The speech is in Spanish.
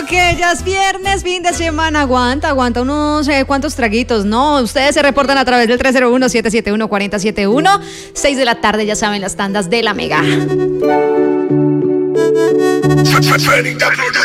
que ya es viernes, fin de semana. Aguanta unos cuantos traguitos, ¿no? Ustedes se reportan a través del 301-771-4071. 6 de la tarde, ya saben, las tandas de la Mega.